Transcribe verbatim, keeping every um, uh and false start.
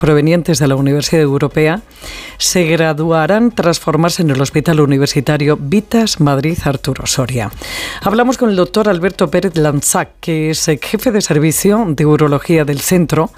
provenientes de la Universidad Europea se graduarán tras formarse en el Hospital Universitario Vitas Madrid Arturo Soria. Hablamos con el doctor Alberto Pérez Lanzac, que es jefe de servicio de urología del centro